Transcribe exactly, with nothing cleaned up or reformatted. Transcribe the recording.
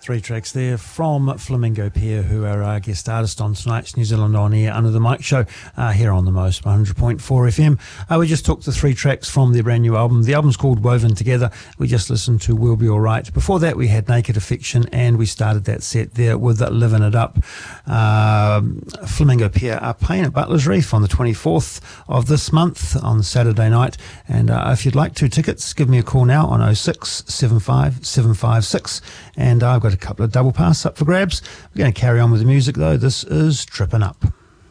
Three tracks there from Flamingo Pier, who are our guest artist on tonight's New Zealand On Air Under the Mic show uh, here on the Most one hundred point four F M. Uh, we just took the three tracks from their brand new album. The album's called Woven Together. We just listened to We'll Be Alright. Before that, we had Naked Affection, and we started that set there with Living It Up. Uh, Flamingo Pier are playing at Butler's Reef on the twenty-fourth of this month on Saturday night. And uh, if you'd like two tickets, give me a call now on oh six seven five seven five six. And I've got a couple of double pass up for grabs. We're going to carry on with the music though. This is Trippin' Up.